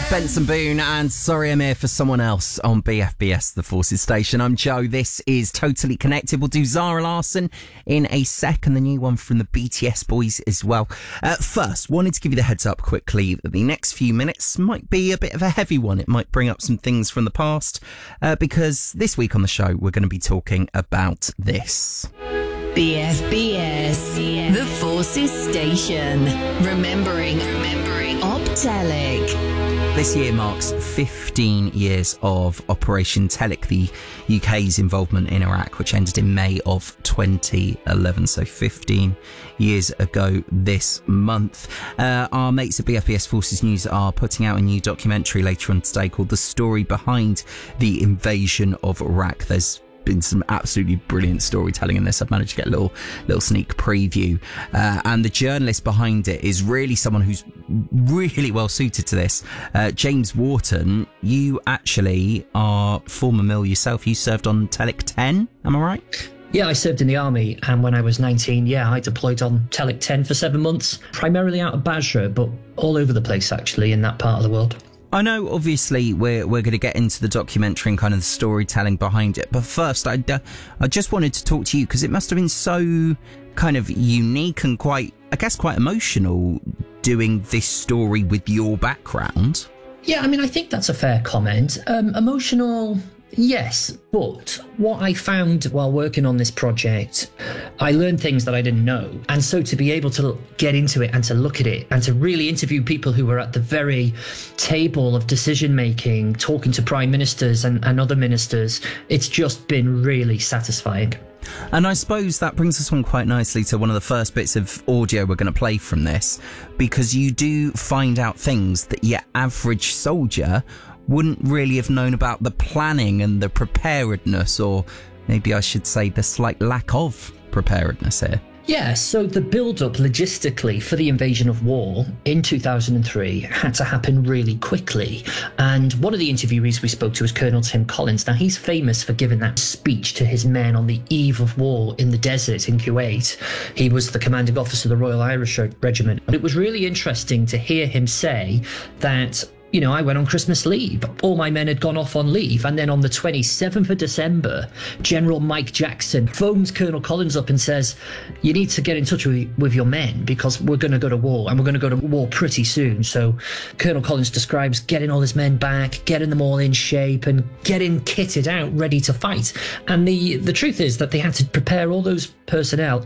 Benson Boone and Sorry I'm Here for Someone Else on BFBS, the Forces Station. I'm Joe. This is Totally Connected. We'll do Zara Larsson in a sec and the new one from the BTS boys as well. First, wanted to give you the heads up quickly that the next few minutes might be a bit of a heavy one. It might bring up some things from the past because this week on the show we're going to be talking about this. BFBS, the Forces Station. Remembering Optelic. This year marks 15 years of Operation Telic, the UK's involvement in Iraq, which ended in May of 2011. So 15 years ago this month. Our mates at BFBS Forces News are putting out a new documentary later on today called The Story Behind the Invasion of Iraq. There's been some absolutely brilliant storytelling in this. I've managed to get a little sneak preview, and the journalist behind it is really someone who's really well suited to this. James Wharton, you actually are former MIL yourself. You served on Telic 10, am I right? Yeah, I served in the army, and when I was 19, I deployed on Telic 10 for 7 months, primarily out of Basra, but all over the place actually in that part of the world. I know, obviously, we're going to get into the documentary and kind of the storytelling behind it. But first, I just wanted to talk to you because it must have been so kind of unique and quite emotional doing this story with your background. Yeah, I mean, I think that's a fair comment. Emotional, yes, but what I found while working on this project, I learned things that I didn't know. And so to be able to get into it and to look at it and to really interview people who were at the very table of decision making, talking to prime ministers and other ministers, it's just been really satisfying. And I suppose that brings us on quite nicely to one of the first bits of audio we're going to play from this, because you do find out things that your average soldier wouldn't really have known about the planning and the preparedness, or maybe I should say the slight lack of preparedness here. Yeah, so the build-up logistically for the invasion of war in 2003 had to happen really quickly. And one of the interviewees we spoke to was Colonel Tim Collins. Now, he's famous for giving that speech to his men on the eve of war in the desert in Kuwait. He was the commanding officer of the Royal Irish Regiment. And it was really interesting to hear him say that, you know, I went on Christmas leave. All my men had gone off on leave. And then on the 27th of December, General Mike Jackson phones Colonel Collins up and says, you need to get in touch with your men because we're going to go to war, and we're going to go to war pretty soon. So Colonel Collins describes getting all his men back, getting them all in shape and getting kitted out, ready to fight. And the truth is that they had to prepare all those personnel